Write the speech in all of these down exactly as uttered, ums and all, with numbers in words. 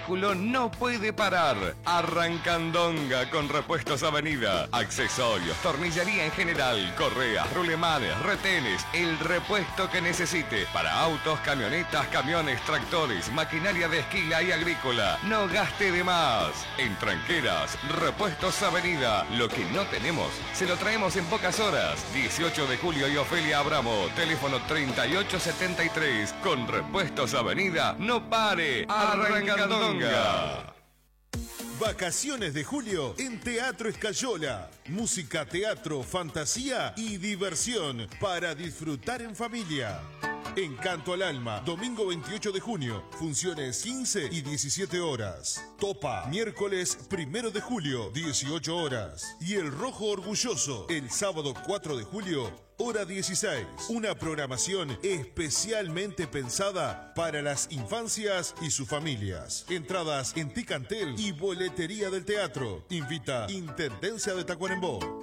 vehículo no puede parar. Arrancandonga con Repuestos Avenida. Accesorios, tornillería en general, correas, rulemanes, retenes, el repuesto que necesite para autos, camionetas, camiones, tractores, maquinaria de esquila y agrícola. No gaste de más. En Tranqueras, Repuestos Avenida. Lo que no tenemos, se lo traemos en pocas horas. dieciocho de julio y Ofelia Abramo. Teléfono treinta y ocho setenta y tres. Con Repuestos Avenida, no pare. Arrancandonga. Vacaciones de julio en Teatro Escayola. Música, teatro, fantasía y diversión para disfrutar en familia. Encanto al Alma, domingo veintiocho de junio, funciones quince y diecisiete horas. Topa, miércoles primero de julio, dieciocho horas. Y El Rojo Orgulloso, el sábado cuatro de julio, hora dieciséis. Una programación especialmente pensada para las infancias y sus familias. Entradas en Ticantel y boletería del teatro. Invita Intendencia de Tacuarembó.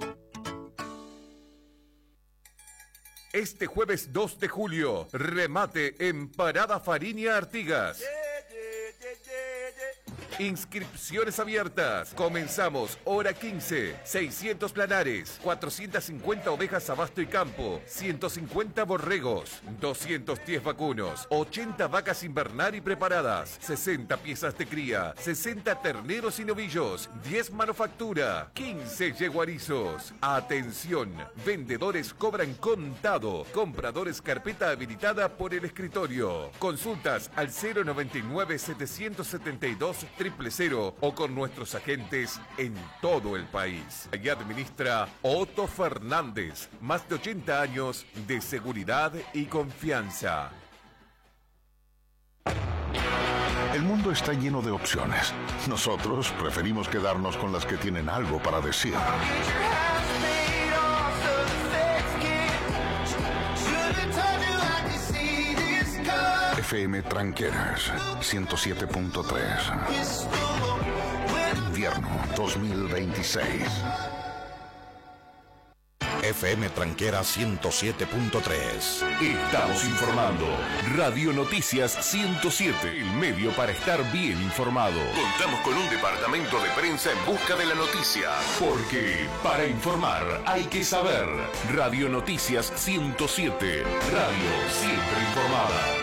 Este jueves dos de julio, remate en Parada Fariña Artigas. Inscripciones abiertas. Comenzamos hora quince. seiscientos planares, cuatrocientas cincuenta ovejas a basto y campo, ciento cincuenta borregos, doscientos diez vacunos, ochenta vacas invernar y preparadas, sesenta piezas de cría, sesenta terneros y novillos, diez manufactura, quince yeguarizos. Atención, vendedores cobran contado, compradores carpeta habilitada por el escritorio. Consultas al cero noventa y nueve setecientos setenta y dos triple cero o con nuestros agentes en todo el país. Y administra Otto Fernández, más de ochenta años de seguridad y confianza. El mundo está lleno de opciones. Nosotros preferimos quedarnos con las que tienen algo para decir. F M Tranqueras ciento siete punto tres. Invierno dos mil veintiséis. F M Tranquera ciento siete punto tres. Estamos informando. Radio Noticias ciento siete, el medio para estar bien informado. Contamos con un departamento de prensa en busca de la noticia. Porque para informar hay que saber. Radio Noticias ciento siete. Radio siempre informada.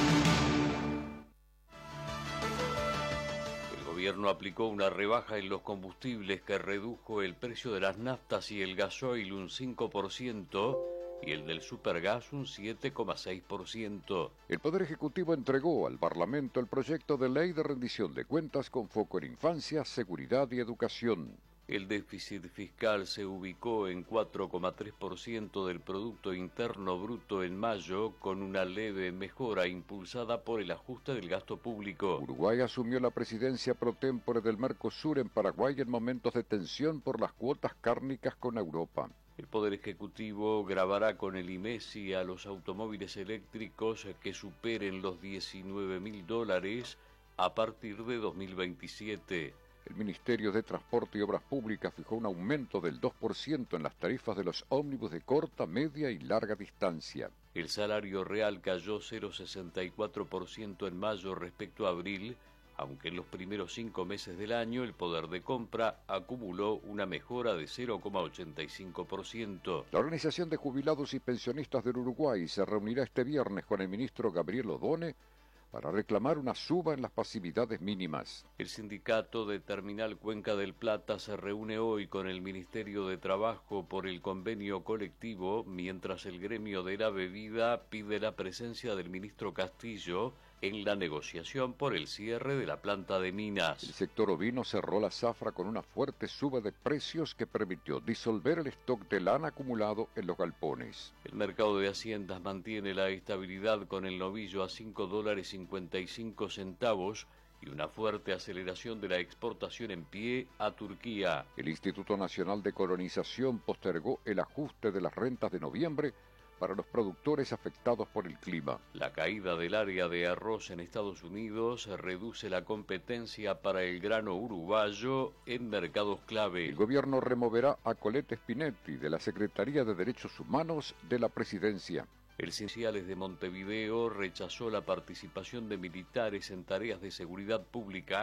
El gobierno aplicó una rebaja en los combustibles que redujo el precio de las naftas y el gasoil un cinco por ciento y el del supergas un siete coma seis por ciento. El Poder Ejecutivo entregó al Parlamento el proyecto de ley de rendición de cuentas con foco en infancia, seguridad y educación. El déficit fiscal se ubicó en cuatro coma tres por ciento del Producto Interno Bruto en mayo, con una leve mejora impulsada por el ajuste del gasto público. Uruguay asumió la presidencia pro tempore del Mercosur en Paraguay en momentos de tensión por las cuotas cárnicas con Europa. El Poder Ejecutivo gravará con el IMESI a los automóviles eléctricos que superen los diecinueve mil dólares a partir de dos mil veintisiete. El Ministerio de Transporte y Obras Públicas fijó un aumento del dos por ciento en las tarifas de los ómnibus de corta, media y larga distancia. El salario real cayó cero coma sesenta y cuatro por ciento en mayo respecto a abril, aunque en los primeros cinco meses del año el poder de compra acumuló una mejora de cero coma ochenta y cinco por ciento. La Organización de Jubilados y Pensionistas del Uruguay se reunirá este viernes con el ministro Gabriel Odone para reclamar una suba en las pasividades mínimas. El sindicato de Terminal Cuenca del Plata se reúne hoy con el Ministerio de Trabajo por el convenio colectivo, mientras el gremio de la bebida pide la presencia del ministro Castillo en la negociación por el cierre de la planta de Minas. El sector ovino cerró la zafra con una fuerte suba de precios que permitió disolver el stock de lana acumulado en los galpones. El mercado de haciendas mantiene la estabilidad con el novillo a cinco dólares cincuenta y cinco centavos y una fuerte aceleración de la exportación en pie a Turquía. El Instituto Nacional de Colonización postergó el ajuste de las rentas de noviembre para los productores afectados por el clima. La caída del área de arroz en Estados Unidos reduce la competencia para el grano uruguayo en mercados clave. El gobierno removerá a Colette Spinetti de la Secretaría de Derechos Humanos de la Presidencia. El Cienciales de Montevideo rechazó la participación de militares en tareas de seguridad pública